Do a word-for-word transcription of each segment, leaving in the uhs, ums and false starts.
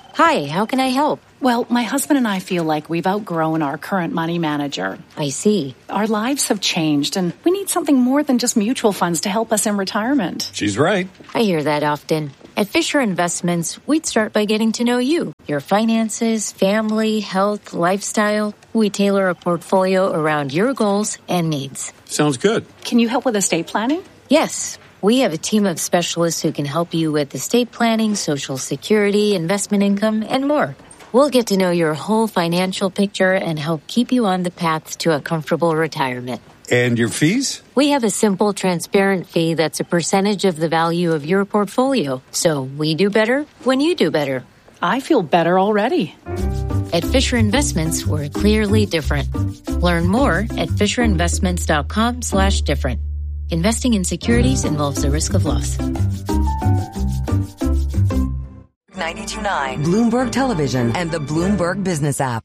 Hi, how can I help? Well, my husband and I feel like we've outgrown our current money manager. I see. Our lives have changed, and we need something more than just mutual funds to help us in retirement. She's right. I hear that often. At Fisher Investments, we'd start by getting to know you, your finances, family, health, lifestyle. We tailor a portfolio around your goals and needs. Sounds good. Can you help with estate planning? Yes. We have a team of specialists who can help you with estate planning, Social Security, investment income, and more. We'll get to know your whole financial picture and help keep you on the path to a comfortable retirement. And your fees? We have a simple, transparent fee that's a percentage of the value of your portfolio. So we do better when you do better. I feel better already. At Fisher Investments, we're clearly different. Learn more at fisherinvestments.com slash different. Investing in securities involves the risk of loss. ninety-two point nine Bloomberg Television and the Bloomberg Business app.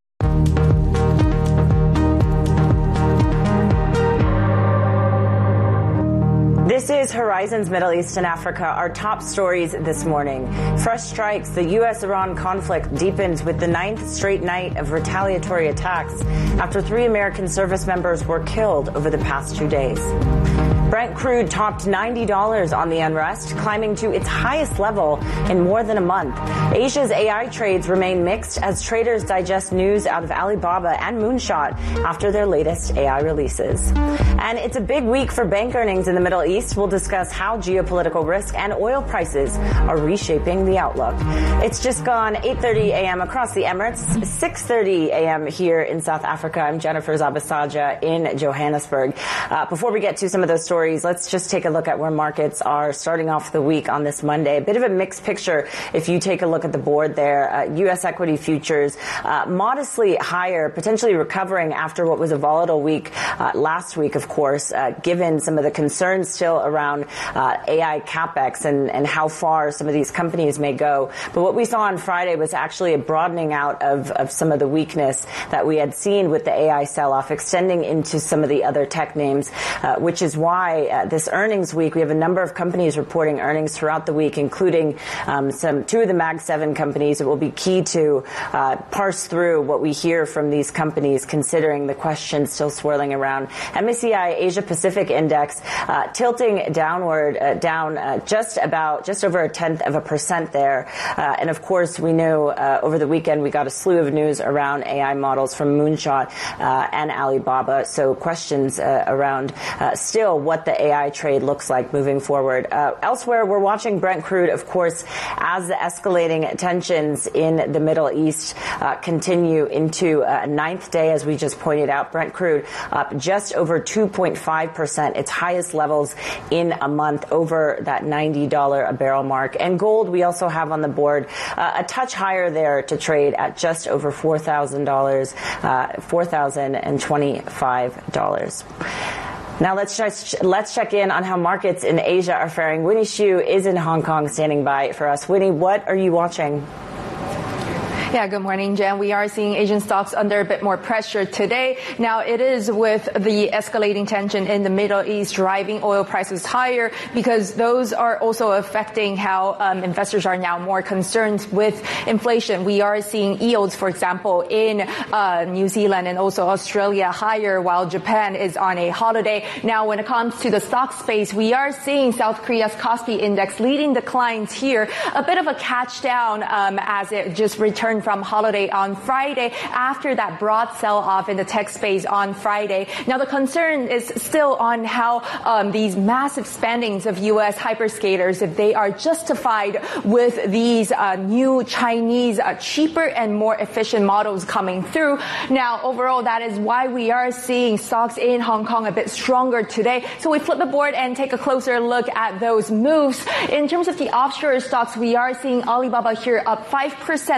This is Horizons Middle East and Africa. Our top stories this morning. Fresh strikes. The U S Iran conflict deepens with the ninth straight night of retaliatory attacks after three American service members were killed over the past two days. Brent crude topped ninety dollars on the unrest, climbing to its highest level in more than a month. Asia's A I trades remain mixed as traders digest news out of Alibaba and Moonshot after their latest A I releases. And it's a big week for bank earnings in the Middle East. We'll discuss how geopolitical risk and oil prices are reshaping the outlook. It's just gone eight thirty a.m. across the Emirates, six thirty a.m. here in South Africa. I'm Jennifer Zabasaja in Johannesburg. Uh, before we get to some of those stories, let's just take a look at where markets are starting off the week on this Monday. A bit of a mixed picture if you take a look at the board there. Uh, U S equity futures uh, modestly higher, potentially recovering after what was a volatile week uh, last week, of course, uh, given some of the concerns still around uh, A I capex and, and how far some of these companies may go. But what we saw on Friday was actually a broadening out of, of some of the weakness that we had seen with the A I sell-off extending into some of the other tech names, uh, which is why Uh, this earnings week, we have a number of companies reporting earnings throughout the week, including um, some two of the Mag seven companies. It will be key to uh, parse through what we hear from these companies, considering the questions still swirling around. M S C I Asia Pacific Index uh, tilting downward, uh, down uh, just about, just over a tenth of a percent there. Uh, and of course, we know uh, over the weekend we got a slew of news around A I models from Moonshot uh, and Alibaba. So questions uh, around uh, still what the A I trade looks like moving forward. Uh, elsewhere, we're watching Brent crude, of course, as the escalating tensions in the Middle East uh, continue into a uh, ninth day, as we just pointed out. Brent crude up just over two point five percent, its highest levels in a month, over that ninety dollars a barrel mark. And gold, we also have on the board uh, a touch higher there to trade at just over four thousand dollars, uh, four thousand twenty-five dollars. Now let's just, let's check in on how markets in Asia are faring. Winnie Xu is in Hong Kong standing by for us. Winnie, what are you watching? Yeah, good morning, Jen. We are seeing Asian stocks under a bit more pressure today. Now, it is with the escalating tension in the Middle East driving oil prices higher, because those are also affecting how um, investors are now more concerned with inflation. We are seeing yields, for example, in uh, New Zealand and also Australia higher, while Japan is on a holiday. Now, when it comes to the stock space, we are seeing South Korea's Kospi index leading declines here. A bit of a catch down um, as it just returned from holiday on Friday after that broad sell-off in the tech space on Friday. Now, the concern is still on how um, these massive spendings of U S hyperscalers, if they are justified with these uh, new Chinese uh, cheaper and more efficient models coming through. Now, overall, that is why we are seeing stocks in Hong Kong a bit stronger today. So we flip the board and take a closer look at those moves. In terms of the offshore stocks, we are seeing Alibaba here up five percent, leading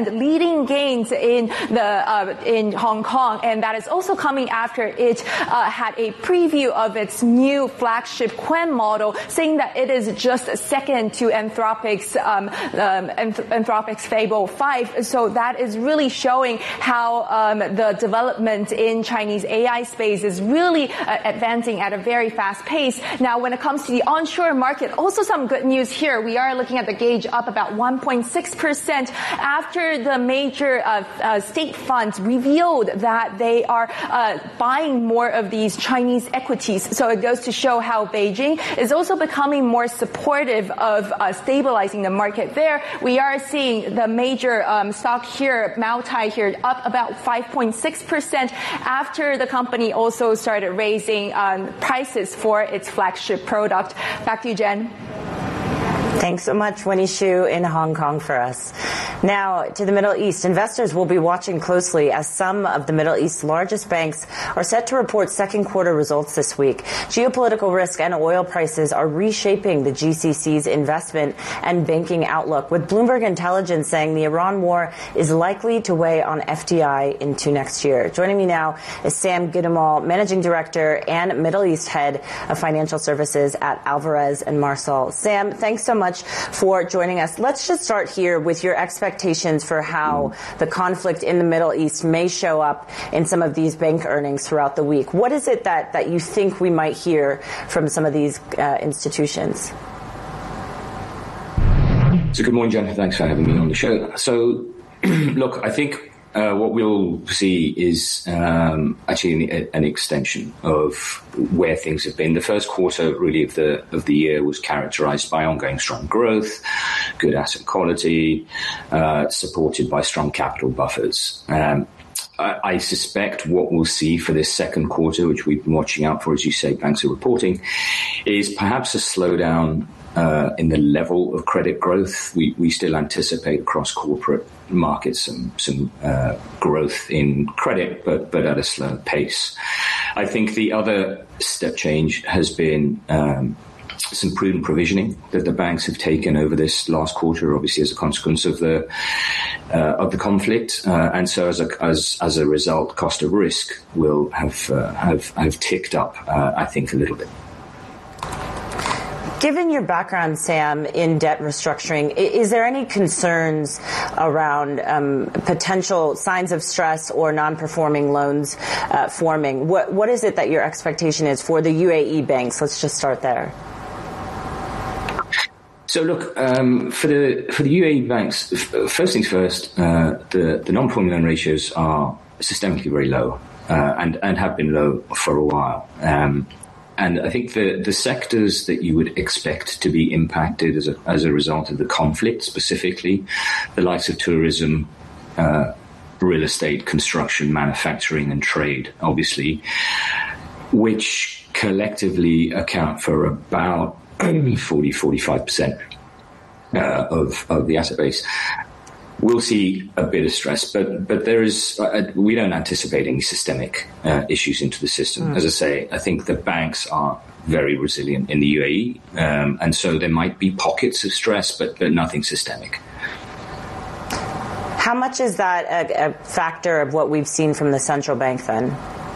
seeing gains in the uh, in Hong Kong, and that is also coming after it uh, had a preview of its new flagship Qwen model, saying that it is just second to Anthropic's um, um, Anthropic's Fable five. So that is really showing how um, the development in Chinese A I space is really uh, advancing at a very fast pace. Now, when it comes to the onshore market, also some good news here. We are looking at the gauge up about one point six percent after the major uh, uh, state funds revealed that they are uh, buying more of these Chinese equities. So it goes to show how Beijing is also becoming more supportive of uh, stabilizing the market there. We are seeing the major um, stock here, Moutai here, up about five point six percent after the company also started raising um, prices for its flagship product. Back to you, Jen. Thanks so much, Winnie Xu in Hong Kong for us. Now, to the Middle East, investors will be watching closely as some of the Middle East's largest banks are set to report second quarter results this week. Geopolitical risk and oil prices are reshaping the G C C's investment and banking outlook, with Bloomberg Intelligence saying the Iran war is likely to weigh on F D I into next year. Joining me now is Sam Gidoomal, Managing Director and Middle East Head of Financial Services at Alvarez and Marsal. Sam, thanks so much for joining us. Let's just start here with your expectations for how the conflict in the Middle East may show up in some of these bank earnings throughout the week. What is it that, that you think we might hear from some of these uh, institutions? So good morning, Jen. Thanks for having me on the show. So, look, I think Uh, what we'll see is um, actually an, an extension of where things have been. The first quarter, really, of the of the year was characterized by ongoing strong growth, good asset quality, uh, supported by strong capital buffers. Um, I, I suspect what we'll see for this second quarter, which we've been watching out for, as you say, banks are reporting, is perhaps a slowdown Uh, in the level of credit growth. We, we still anticipate across corporate markets some, some uh, growth in credit, but, but at a slow pace. I think the other step change has been um, some prudent provisioning that the banks have taken over this last quarter, obviously as a consequence of the uh, of the conflict, uh, and so as a as as a result, cost of risk will have uh, have have ticked up, uh, I think, a little bit. Given your background, Sam, in debt restructuring, is there any concerns around um, potential signs of stress or non-performing loans uh, forming? What, what is it that your expectation is for the U A E banks? Let's just start there. So look, um, for the for the U A E banks, first things first, uh, the, the non-performing loan ratios are systemically very low uh, and, and have been low for a while. Um, And I think the, the sectors that you would expect to be impacted as a, as a result of the conflict, specifically the likes of tourism, uh, real estate, construction, manufacturing and trade, obviously, which collectively account for about forty, forty-five percent uh, of, of the asset base. We'll see a bit of stress, but but there is uh, we don't anticipate any systemic uh, issues into the system. Mm. As I say, I think the banks are very resilient in the U A E, um, and so there might be pockets of stress, but but nothing systemic. How much is that a, a factor of what we've seen from the central bank then?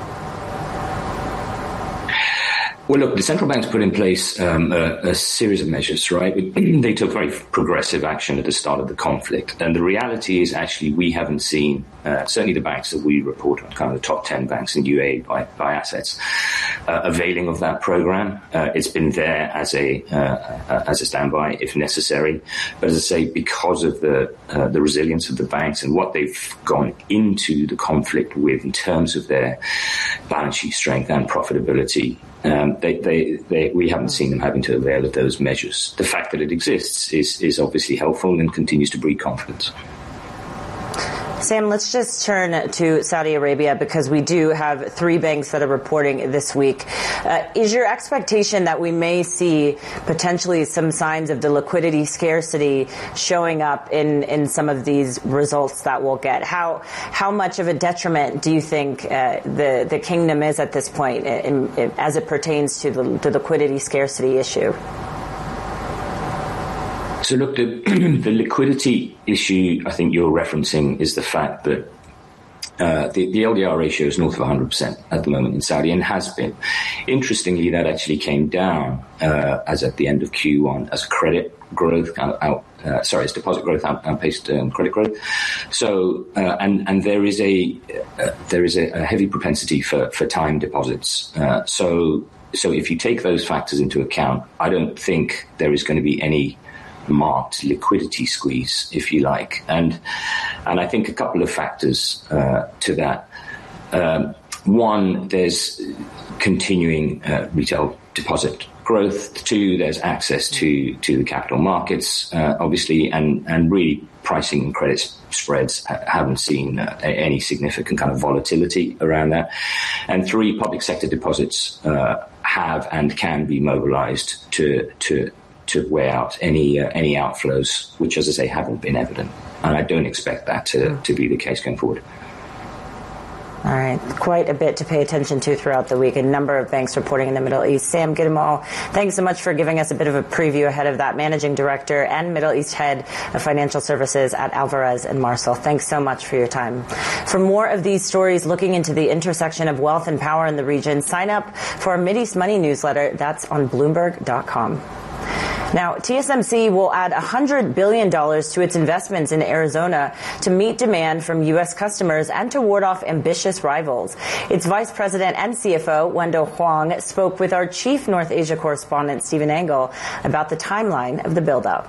Well, look, the central banks put in place um, a, a series of measures, right? They took very progressive action at the start of the conflict. And the reality is actually we haven't seen, uh, certainly the banks that we report on, kind of the top ten banks in U A E by, by assets, uh, availing of that program. Uh, it's been there as a uh, as a standby if necessary. But as I say, because of the uh, the resilience of the banks and what they've gone into the conflict with in terms of their balance sheet strength and profitability, Um, they, they, they, we haven't seen them having to avail of those measures. The fact that it exists is, is obviously helpful and continues to breed confidence. Sam, let's just turn to Saudi Arabia because we do have three banks that are reporting this week. Uh, is your expectation that we may see potentially some signs of the liquidity scarcity showing up in, in some of these results that we'll get? How how much of a detriment do you think uh, the, the kingdom is at this point in, in, as it pertains to the, the liquidity scarcity issue? So look, the, the liquidity issue I think you're referencing is the fact that uh, the, the L D R ratio is north of one hundred percent at the moment in Saudi and has been. Interestingly, that actually came down uh, as at the end of Q one as credit growth out, out uh, sorry, as deposit growth out, outpaced um, credit growth. So uh, and and there is a uh, there is a, a heavy propensity for for time deposits. Uh, so so if you take those factors into account, I don't think there is going to be any marked liquidity squeeze, if you like. And and I think a couple of factors uh, to that. Um, one, there's continuing uh, retail deposit growth. Two, there's access to, to the capital markets, uh, obviously, and, and really pricing and credit spreads ha- haven't seen uh, any significant kind of volatility around that. And three, public sector deposits uh, have and can be mobilized to to to weigh out any uh, any outflows, which, as I say, haven't been evident. And I don't expect that to, to be the case going forward. All right. Quite a bit to pay attention to throughout the week. A number of banks reporting in the Middle East. Sam Giddamal, thanks so much for giving us a bit of a preview ahead of that. Managing Director and Middle East Head of Financial Services at Alvarez and Marsal. Thanks so much for your time. For more of these stories looking into the intersection of wealth and power in the region, sign up for our Mideast Money newsletter. That's on Bloomberg dot com. Now, T S M C will add one hundred billion dollars to its investments in Arizona to meet demand from U S customers and to ward off ambitious rivals. Its Vice President and C F O, Wendell Huang, spoke with our Chief North Asia correspondent, Stephen Engel, about the timeline of the build-out.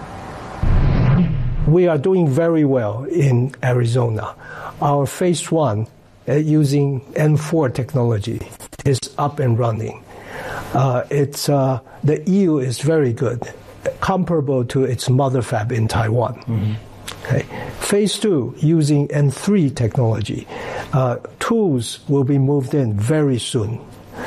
We are doing very well in Arizona. Our phase one, uh, using N four technology, is up and running. Uh, it's uh, the yield is very good, comparable to its mother fab in Taiwan. Mm-hmm. Okay. Phase two, using N three technology, uh, tools will be moved in very soon.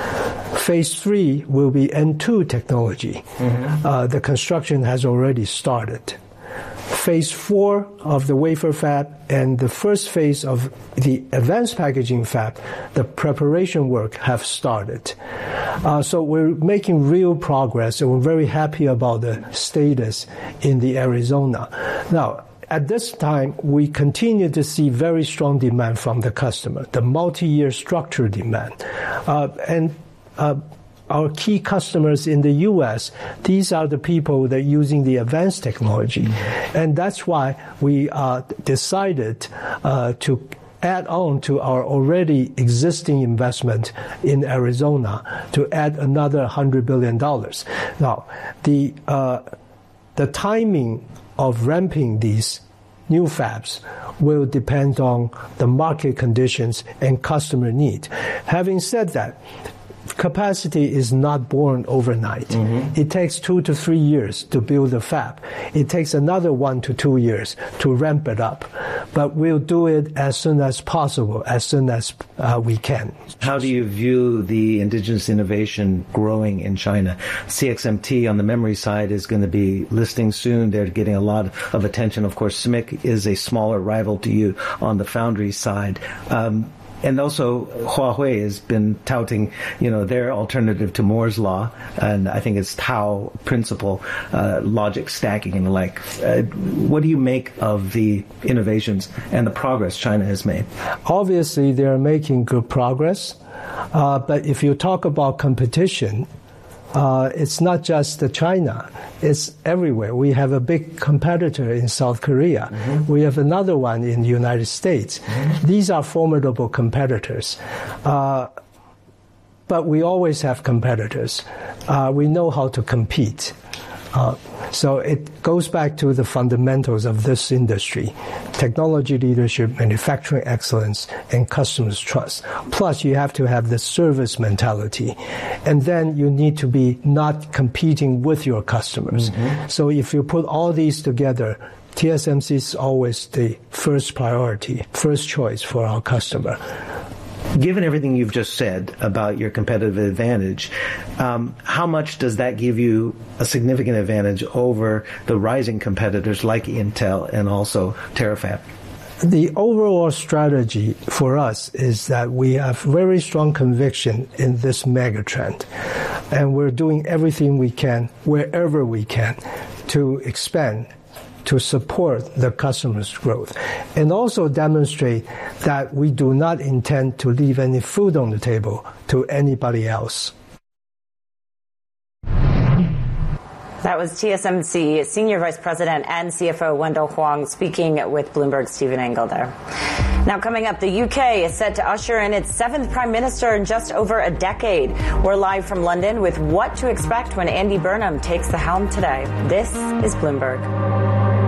Phase three will be N two technology. Mm-hmm. Uh, the construction has already started. Phase four of the wafer fab and the first phase of the advanced packaging fab, the preparation work have started. Uh, so we're making real progress, and we're very happy about the status in the Arizona. Now, at this time, we continue to see very strong demand from the customer, the multi-year structure demand. Uh, and uh, Our key customers in the U S, these are the people that are using the advanced technology. Mm-hmm. And that's why we uh, decided uh, to add on to our already existing investment in Arizona to add another one hundred billion dollars. Now, the uh, the timing of ramping these new fabs will depend on the market conditions and customer need. Having said that, capacity is not born overnight. Mm-hmm. It takes two to three years to build a fab. It takes another one to two years to ramp it up. But we'll do it as soon as possible, as soon as uh, we can. How do you view the indigenous innovation growing in China? C X M T on the memory side is going to be listing soon. They're getting a lot of attention. Of course, S M I C is a smaller rival to you on the foundry side. Um, And also, Huawei has been touting, you know, their alternative to Moore's Law, and I think it's Tau principle, uh, logic stacking and the like. Uh, what do you make of the innovations and the progress China has made? Obviously, they're making good progress, uh, but if you talk about competition, Uh, it's not just China. It's everywhere. We have a big competitor in South Korea. Mm-hmm. We have another one in the United States. Mm-hmm. These are formidable competitors. Uh, but we always have competitors. Uh, we know how to compete. Uh, so it goes back to the fundamentals of this industry: technology leadership, manufacturing excellence, and customers' trust. Plus, you have to have the service mentality. And then you need to be not competing with your customers. Mm-hmm. So if you put all these together, T S M C is always the first priority, first choice for our customer. Given everything you've just said about your competitive advantage, um, how much does that give you a significant advantage over the rising competitors like Intel and also Terafab? The overall strategy for us is that we have very strong conviction in this megatrend, and we're doing everything we can, wherever we can, to expand to support the customer's growth, and also demonstrate that we do not intend to leave any food on the table to anybody else. That was T S M C Senior Vice President and C F O Wendell Huang speaking with Bloomberg's Stephen Engel there. Now coming up, the U K is set to usher in its seventh prime minister in just over a decade. We're live from London with what to expect when Andy Burnham takes the helm today. This is Bloomberg.